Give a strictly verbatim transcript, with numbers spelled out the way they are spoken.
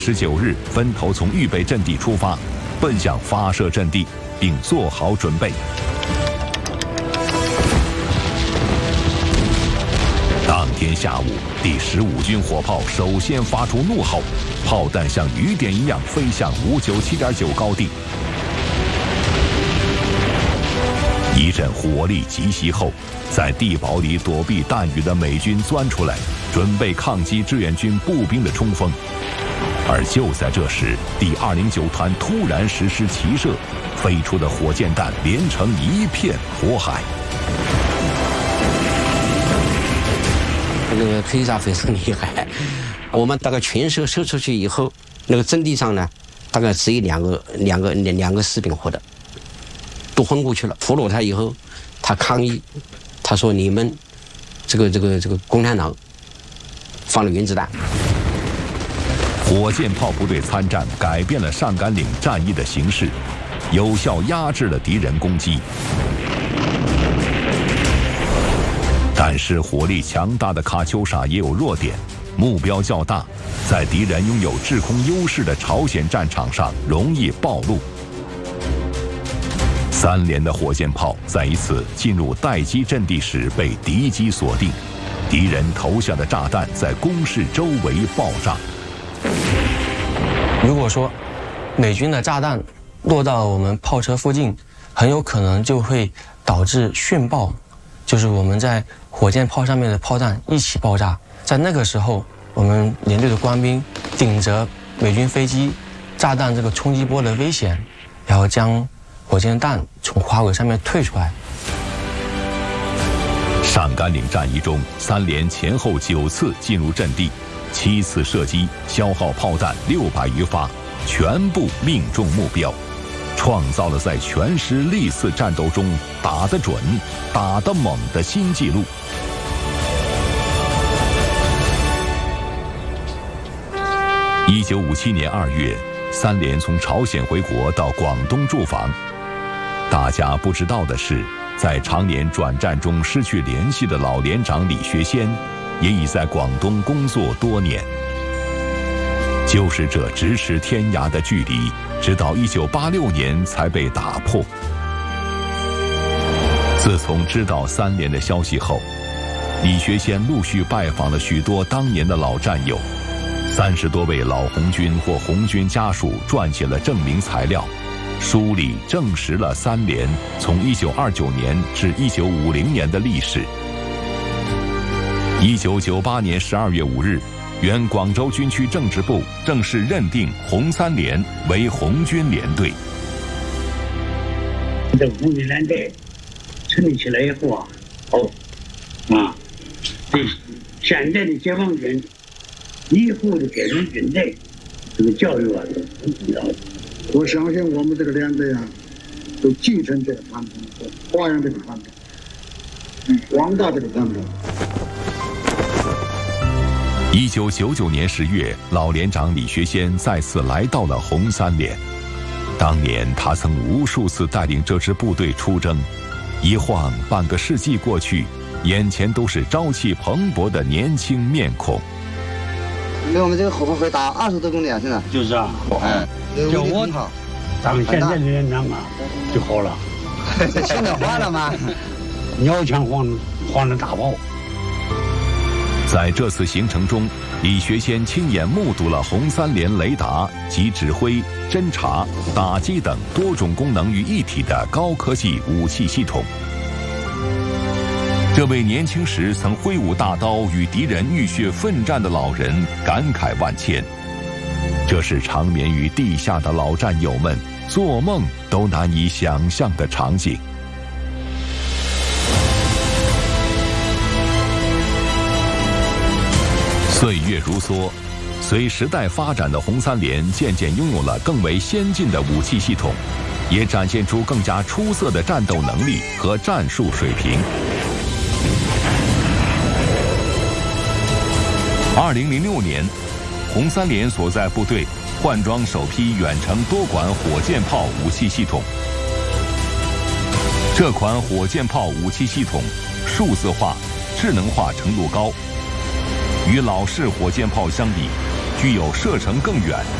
十九日分头从预备阵地出发，奔向发射阵地，并做好准备。当天下午，第十五军火炮首先发出怒吼，炮弹像雨点一样飞向五九七点九高地。一阵火力急袭后，在地堡里躲避弹雨的美军钻出来，准备抗击志愿军步兵的冲锋。而就在这时，第二零九团突然实施齐射，飞出的火箭弹连成一片火海。 那个推炸非常厉害，我们大概全射射出去以后，那个阵地上呢，大概只有两个两个两两个士兵活的，都昏过去了。俘虏他以后，他抗议，他说：“你们这个这个这个共产党放了原子弹。” 火箭炮部队参战，改变了上甘岭战役的形势，有效压制了敌人攻击。但是火力强大的卡秋莎也有弱点，目标较大，在敌人拥有制空优势的朝鲜战场上容易暴露。三连的火箭炮在一次进入待机阵地时被敌机锁定，敌人投下的炸弹在工事周围爆炸。 如果说美军的炸弹落到我们炮车附近，很有可能就会导致殉爆，就是我们在火箭炮上面的炮弹一起爆炸。在那个时候，我们连队的官兵顶着美军飞机炸弹这个冲击波的危险，然后将火箭弹从滑轨上面退出来。 上甘岭战役中，三连前后九次进入阵地，七次射击，消耗炮弹六百余发，全部命中目标，创造了在全师历次战斗中打得准、打得猛的新纪录。一九五七年二月，三连从朝鲜回国到广东驻防。大家不知道的是，在常年转战中失去联系的老连长李学先，也已在广东工作多年。就是这咫尺天涯的距离，直到一九八六年才被打破。自从知道三连的消息后，李学先陆续拜访了许多当年的老战友，三十多位老红军或红军家属撰写了证明材料，书里证实了三连从一九二九年至一九五零年的历史。一九九八年十二月五日，原广州军区政治部正式认定红三连为红军连队。 这个红军连队成立起来以后啊，哦，啊，对现在的解放军以后的改编军队这个教育啊是很重要的。我相信我们这个连队啊，会继承这个传统，发扬这个传统，嗯，广大这个传统。 一九九九年十月，老连长李学先再次来到了红三连。当年他曾无数次带领这支部队出征，一晃半个世纪过去，眼前都是朝气蓬勃的年轻面孔。 因为我们这个火炮会打二十多公里啊，现在就是啊， 哎， 就我咱们现在的连长啊就好了， 现在换了吗？ 鸟枪换换了大炮。 在这次行程中，李学先亲眼目睹了红三连雷达及指挥、侦察、打击等多种功能于一体的高科技武器系统。这位年轻时曾挥舞大刀与敌人浴血奋战的老人感慨万千。这是长眠于地下的老战友们做梦都难以想象的场景。岁月如梭，随时代发展的红三连渐渐拥有了更为先进的武器系统，也展现出更加出色的战斗能力和战术水平。二零零六年，红三连所在部队换装首批远程多管火箭炮武器系统。这款火箭炮武器系统数字化、智能化程度高。与老式火箭炮相比， 具有射程更远、